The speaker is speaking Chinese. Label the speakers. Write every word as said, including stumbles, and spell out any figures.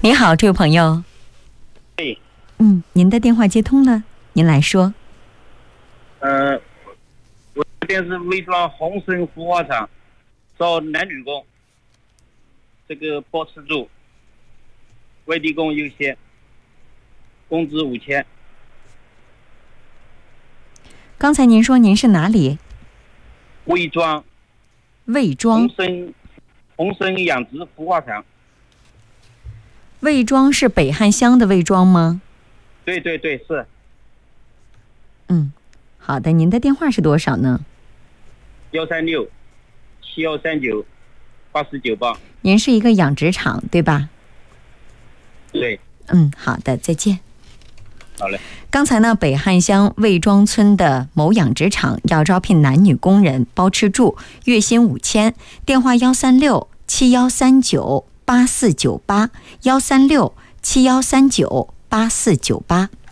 Speaker 1: 你好，这位朋友。
Speaker 2: 对。
Speaker 1: 嗯，您的电话接通了，您来说。
Speaker 2: 呃，我这边是魏庄宏生孵化场，招男女工，这个包吃住，外地工优先，工资五千。
Speaker 1: 刚才您说您是哪里？
Speaker 2: 魏庄。
Speaker 1: 魏庄。
Speaker 2: 宏生，宏生养殖孵化场。
Speaker 1: 魏庄是北汉乡的魏庄吗？
Speaker 2: 对对对，是。
Speaker 1: 嗯，好的，您的电话是多少呢？
Speaker 2: 幺三六七幺三九八四九八。
Speaker 1: 您是一个养殖场对吧？
Speaker 2: 对。
Speaker 1: 嗯，好的，再见。
Speaker 2: 好嘞。
Speaker 1: 刚才呢，北汉乡魏庄村的某养殖场要招聘男女工人，包吃住，月薪五千，电话幺三六七幺三九八四九八，幺三六七幺三九八四九八。